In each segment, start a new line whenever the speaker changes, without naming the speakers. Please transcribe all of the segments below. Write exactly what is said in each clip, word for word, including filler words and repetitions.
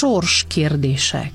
sors kérdések.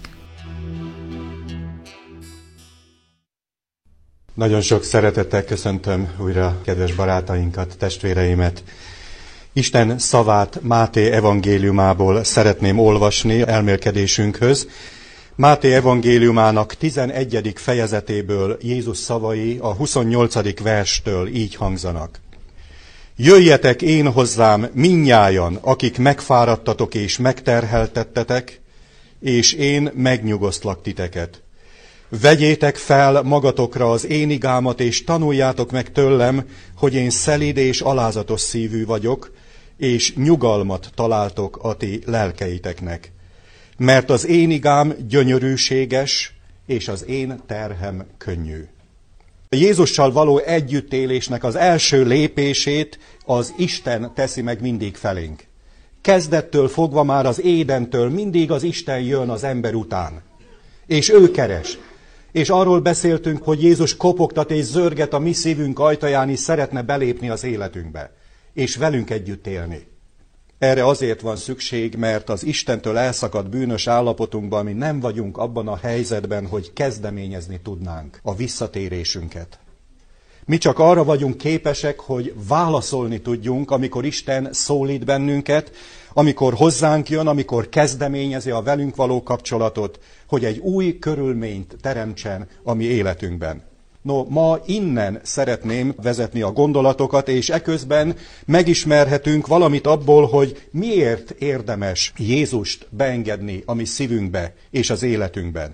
Nagyon sok szeretettel köszöntöm újra kedves barátainkat, testvéreimet. Isten szavát Máté evangéliumából szeretném olvasni elmélkedésünkhöz. Máté evangéliumának tizenegyedik fejezetéből Jézus szavai a huszonnyolcadik verstől így hangzanak. Jöjjetek én hozzám mindnyájan, akik megfáradtatok és megterheltettetek, és én megnyugosztlak titeket. Vegyétek fel magatokra az én igámat, és tanuljátok meg tőlem, hogy én szelíd és alázatos szívű vagyok, és nyugalmat találtok a ti lelkeiteknek. Mert az én igám gyönyörűséges, és az én terhem könnyű. A Jézussal való együttélésnek az első lépését az Isten teszi meg mindig felénk. Kezdettől fogva már az Édentől mindig az Isten jön az ember után. És ő keres. És arról beszéltünk, hogy Jézus kopogtat és zörget a mi szívünk ajtaján, és szeretne belépni az életünkbe. És velünk együtt élni. Erre azért van szükség, mert az Istentől elszakadt bűnös állapotunkban mi nem vagyunk abban a helyzetben, hogy kezdeményezni tudnánk a visszatérésünket. Mi csak arra vagyunk képesek, hogy válaszolni tudjunk, amikor Isten szólít bennünket, amikor hozzánk jön, amikor kezdeményezi a velünk való kapcsolatot, hogy egy új körülményt teremtsen a mi életünkben. No, ma innen szeretném vezetni a gondolatokat, és eközben megismerhetünk valamit abból, hogy miért érdemes Jézust beengedni a mi szívünkbe és az életünkben.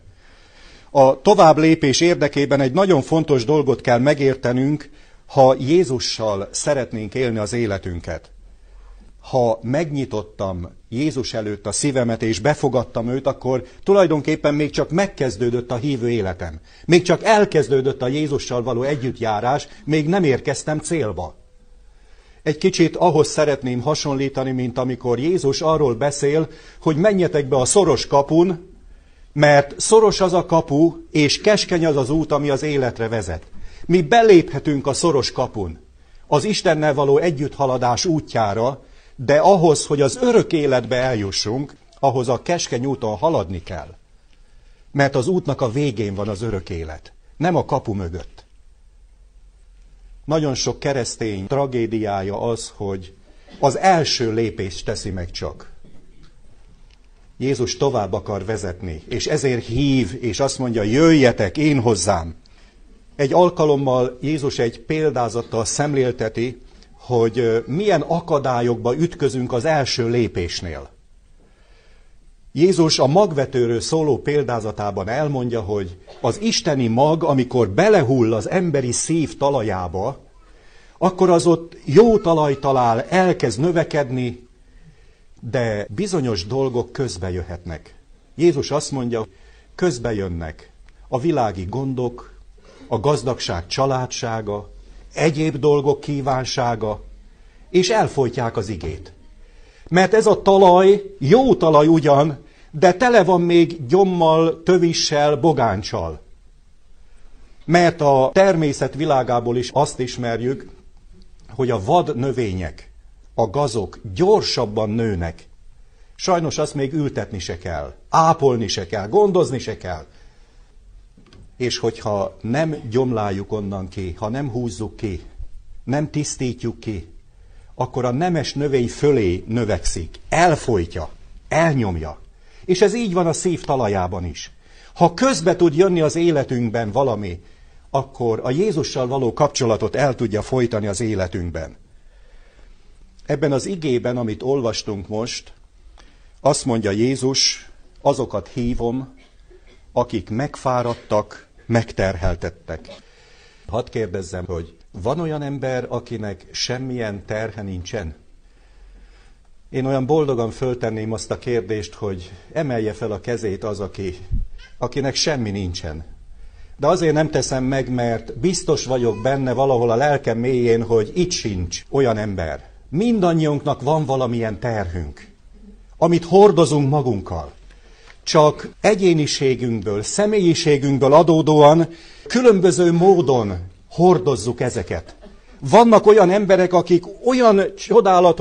A tovább lépés érdekében egy nagyon fontos dolgot kell megértenünk, ha Jézussal szeretnénk élni az életünket. Ha megnyitottam Jézus előtt a szívemet és befogadtam őt, akkor tulajdonképpen még csak megkezdődött a hívő életem. Még csak elkezdődött a Jézussal való együttjárás, még nem érkeztem célba. Egy kicsit ahhoz szeretném hasonlítani, mint amikor Jézus arról beszél, hogy menjetek be a szoros kapun, mert szoros az a kapu, és keskeny az az út, ami az életre vezet. Mi beléphetünk a szoros kapun, az Istennel való együtthaladás útjára, de ahhoz, hogy az örök életbe eljussunk, ahhoz a keskeny úton haladni kell. Mert az útnak a végén van az örök élet, nem a kapu mögött. Nagyon sok keresztény tragédiája az, hogy az első lépést teszi meg csak. Jézus tovább akar vezetni, és ezért hív, és azt mondja, jöjjetek én hozzám. Egy alkalommal Jézus egy példázattal szemlélteti, hogy milyen akadályokba ütközünk az első lépésnél. Jézus a magvetőről szóló példázatában elmondja, hogy az isteni mag, amikor belehull az emberi szív talajába, akkor az ott jó talaj talál, elkezd növekedni, de bizonyos dolgok közbe jöhetnek. Jézus azt mondja, közbe jönnek a világi gondok, a gazdagság családsága, egyéb dolgok kívánsága, és elfojtják az igét. Mert ez a talaj, jó talaj ugyan, de tele van még gyommal, tövissel, bogáncsal. Mert a természet világából is azt ismerjük, hogy a vad növények, a gazok gyorsabban nőnek. Sajnos azt még ültetni se kell, ápolni se kell, gondozni se kell. És hogyha nem gyomláljuk onnan ki, ha nem húzzuk ki, nem tisztítjuk ki, akkor a nemes növény fölé növekszik, elfojtja, elnyomja. És ez így van a szív talajában is. Ha közbe tud jönni az életünkben valami, akkor a Jézussal való kapcsolatot el tudja folytani az életünkben. Ebben az igében, amit olvastunk most, azt mondja Jézus, azokat hívom, akik megfáradtak, megterheltettek. Hadd kérdezzem, hogy van olyan ember, akinek semmilyen terhe nincsen? Én olyan boldogan föltenném azt a kérdést, hogy emelje fel a kezét az, aki, akinek semmi nincsen. De azért nem teszem meg, mert biztos vagyok benne valahol a lelkem mélyén, hogy itt sincs olyan ember. Mindannyiunknak van valamilyen terhünk, amit hordozunk magunkkal. Csak egyéniségünkből, személyiségünkből adódóan különböző módon hordozzuk ezeket. Vannak olyan emberek, akik olyan csodálatos